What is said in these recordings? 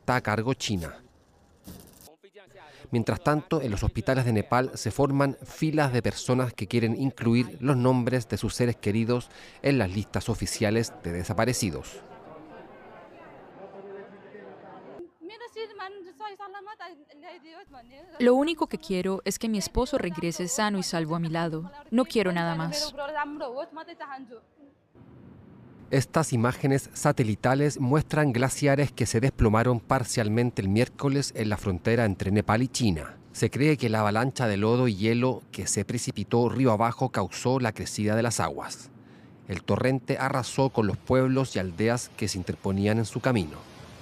está a cargo China. Mientras tanto, en los hospitales de Nepal se forman filas de personas que quieren incluir los nombres de sus seres queridos en las listas oficiales de desaparecidos. Lo único que quiero es que mi esposo regrese sano y salvo a mi lado. No quiero nada más. Estas imágenes satelitales muestran glaciares que se desplomaron parcialmente el miércoles en la frontera entre Nepal y China. Se cree que la avalancha de lodo y hielo que se precipitó río abajo causó la crecida de las aguas. El torrente arrasó con los pueblos y aldeas que se interponían en su camino.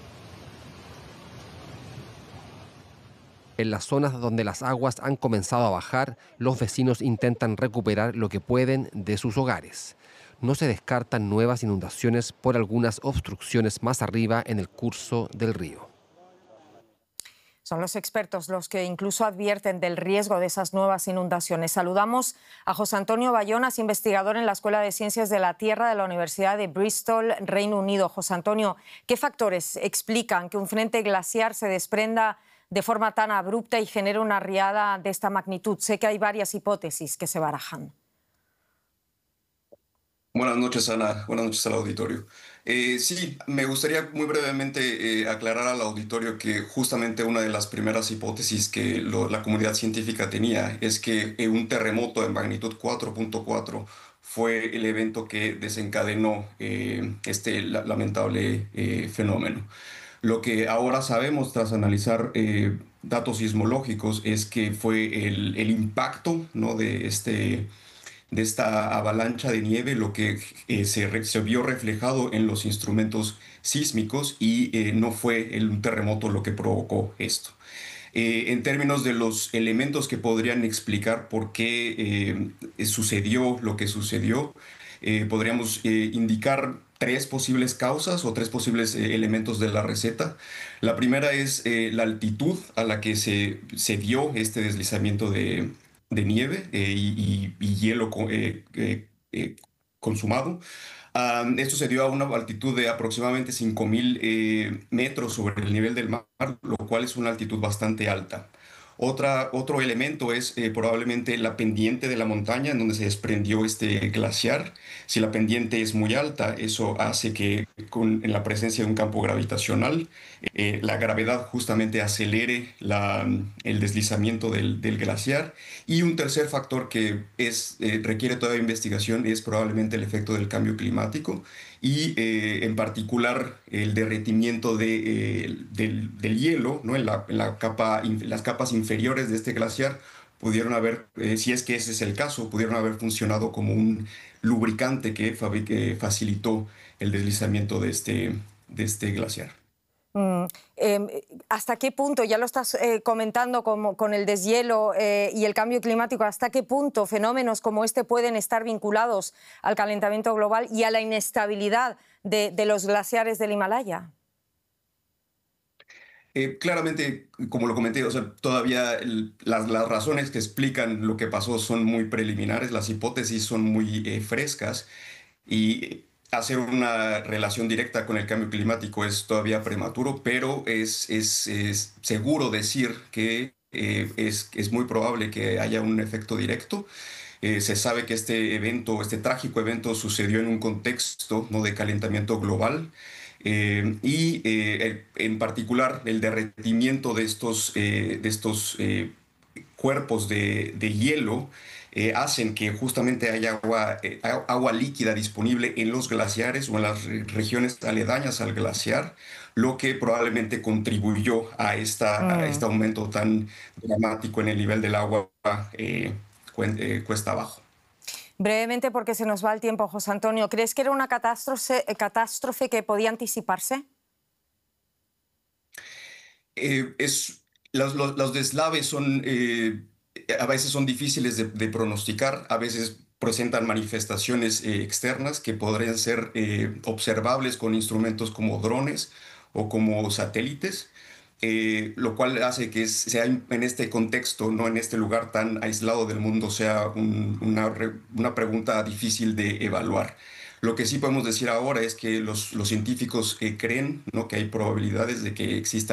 En las zonas donde las aguas han comenzado a bajar, los vecinos intentan recuperar lo que pueden de sus hogares. No se descartan nuevas inundaciones por algunas obstrucciones más arriba en el curso del río. Son los expertos los que incluso advierten del riesgo de esas nuevas inundaciones. Saludamos a José Antonio Bayonas, investigador en la Escuela de Ciencias de la Tierra de la Universidad de Bristol, Reino Unido. José Antonio, ¿qué factores explican que un frente glaciar se desprenda de forma tan abrupta y genere una riada de esta magnitud? Sé que hay varias hipótesis que se barajan. Buenas noches, Ana. Buenas noches al auditorio. Sí, me gustaría muy brevemente aclarar al auditorio que justamente una de las primeras hipótesis que la comunidad científica tenía es que un terremoto de magnitud 4.4 fue el evento que desencadenó este lamentable fenómeno. Lo que ahora sabemos tras analizar datos sismológicos es que fue el impacto, ¿no?, de esta avalancha de nieve, lo que se vio reflejado en los instrumentos sísmicos y no fue un terremoto lo que provocó esto. En términos de los elementos que podrían explicar por qué sucedió lo que sucedió, podríamos indicar tres posibles causas o tres posibles elementos de la receta. La primera es la altitud a la que se dio este deslizamiento de nieve y hielo consumado. Esto se dio a una altitud de aproximadamente 5.000 metros sobre el nivel del mar, lo cual es una altitud bastante alta. Otro elemento es probablemente la pendiente de la montaña en donde se desprendió este glaciar. Si la pendiente es muy alta, eso hace que en la presencia de un campo gravitacional, la gravedad justamente acelere el deslizamiento del glaciar. Y un tercer factor que requiere todavía investigación es probablemente el efecto del cambio climático y en particular el derretimiento del hielo, ¿no?, en las capas inferiores de este glaciar pudieron haber, si es que ese es el caso, pudieron haber funcionado como un lubricante que facilitó el deslizamiento de este glaciar. ¿Hasta qué punto, ya lo estás comentando con el deshielo y el cambio climático, hasta qué punto fenómenos como este pueden estar vinculados al calentamiento global y a la inestabilidad de los glaciares del Himalaya? Claramente, como lo comenté, o sea, todavía las razones que explican lo que pasó son muy preliminares, las hipótesis son muy frescas y hacer una relación directa con el cambio climático es todavía prematuro, pero es seguro decir que es muy probable que haya un efecto directo. Se sabe que este trágico evento sucedió en un contexto, ¿no?, de calentamiento global. En particular el derretimiento de estos cuerpos de hielo hacen que justamente haya agua líquida disponible en los glaciares o en las regiones aledañas al glaciar, lo que probablemente contribuyó a este aumento tan dramático en el nivel del agua cuesta abajo. Brevemente, porque se nos va el tiempo, José Antonio, ¿crees que era una catástrofe que podía anticiparse? Los deslaves a veces son difíciles de pronosticar, a veces presentan manifestaciones externas que podrían ser observables con instrumentos como drones o como satélites. Lo cual hace que sea en este contexto, no en este lugar tan aislado del mundo, sea una pregunta difícil de evaluar. Lo que sí podemos decir ahora es que los científicos creen, ¿no?, que hay probabilidades de que exista